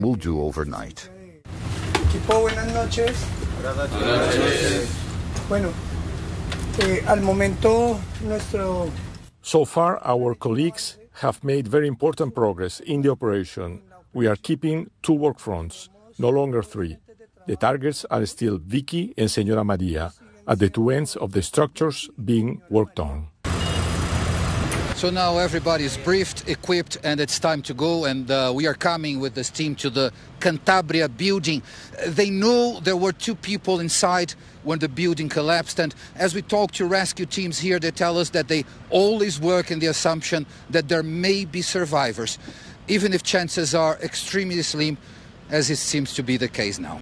will do overnight. Equipo, buenas noches. Buenas noches. Bueno, al momento nuestro... So far, our colleagues have made very important progress in the operation. We are keeping 2 work fronts, no longer 3. The targets are still Vicky and Señora Maria, at the 2 ends of the structures being worked on. So now everybody is briefed, equipped, and it's time to go. And we are coming with this team to the Cantabria building. They know there were 2 people inside when the building collapsed. And as we talk to rescue teams here, they tell us that they always work in the assumption that there may be survivors, even if chances are extremely slim, as it seems to be the case now.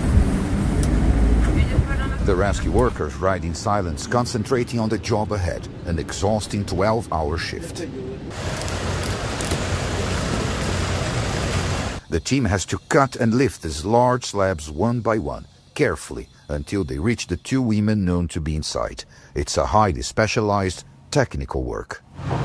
The rescue workers ride in silence, concentrating on the job ahead, an exhausting 12-hour shift. The team has to cut and lift these large slabs one by one, carefully, until they reach the 2 women known to be inside. It's a highly specialized, technical work.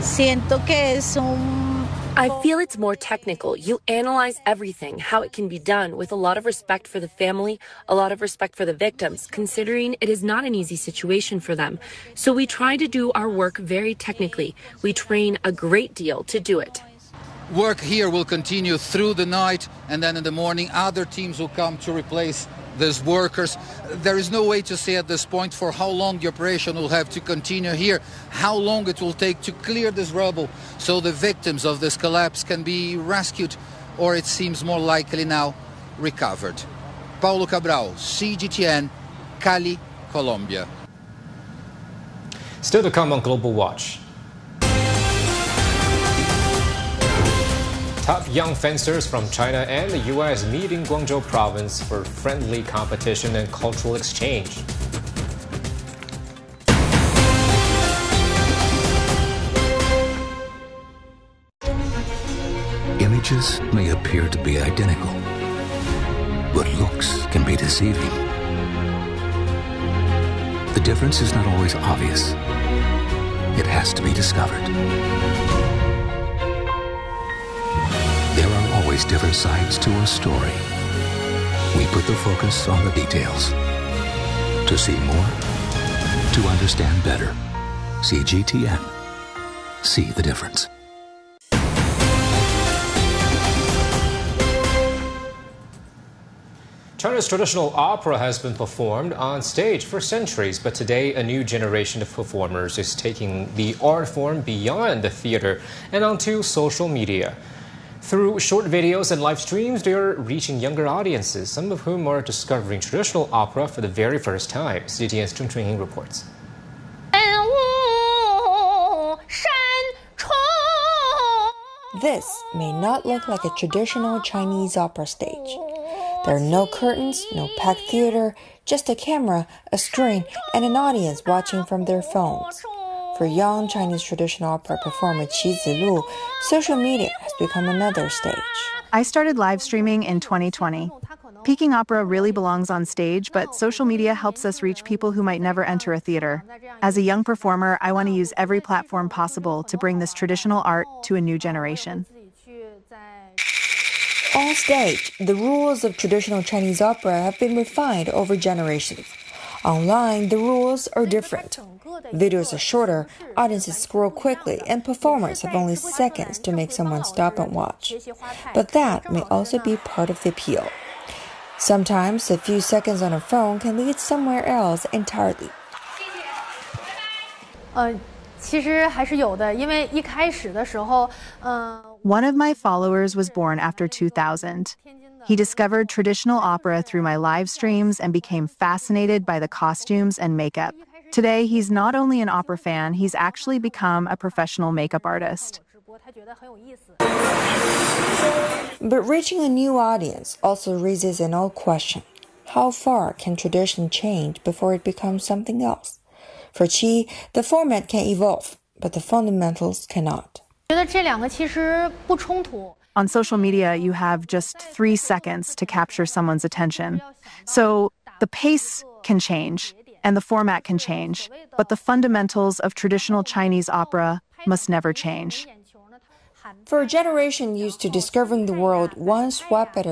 I feel it's more technical. You analyze everything, how it can be done, with a lot of respect for the family, a lot of respect for the victims, considering it is not an easy situation for them. So we try to do our work very technically. We train a great deal to do it. Work here will continue through the night, and then in the morning other teams will come to replace these workers. There is no way to say at this point for how long the operation will have to continue here, how long it will take to clear this rubble so the victims of this collapse can be rescued, or it seems more likely now, recovered. Paulo Cabral, CGTN, Cali, Colombia. Still to come on Global Watch. Top young fencers from China and the U.S. meet in Guangzhou province for friendly competition and cultural exchange. Images may appear to be identical, but looks can be deceiving. The difference is not always obvious. It has to be discovered. There are always different sides to a story. We put the focus on the details. To see more, to understand better. CGTN. See the difference. China's traditional opera has been performed on stage for centuries, but today a new generation of performers is taking the art form beyond the theater and onto social media. Through short videos and live streams, they are reaching younger audiences, some of whom are discovering traditional opera for the very first time. CGTN's Chung Chun-ying reports. This may not look like a traditional Chinese opera stage. There are no curtains, no packed theater, just a camera, a screen, and an audience watching from their phones. For young Chinese traditional opera performer Qi Zilu, social media has become another stage. I started live streaming in 2020. Peking opera really belongs on stage, but social media helps us reach people who might never enter a theater. As a young performer, I want to use every platform possible to bring this traditional art to a new generation. On stage, the rules of traditional Chinese opera have been refined over generations. Online, the rules are different. Videos are shorter, audiences scroll quickly, and performers have only seconds to make someone stop and watch. But that may also be part of the appeal. Sometimes a few seconds on a phone can lead somewhere else entirely. One of my followers was born after 2000. He discovered traditional opera through my live streams and became fascinated by the costumes and makeup. Today, he's not only an opera fan, he's actually become a professional makeup artist. But reaching a new audience also raises an old question. How far can tradition change before it becomes something else? For Qi, the format can evolve, but the fundamentals cannot. On social media, you have just 3 seconds to capture someone's attention. So the pace can change and the format can change, but the fundamentals of traditional Chinese opera must never change. For a generation used to discovering the world one swipe at a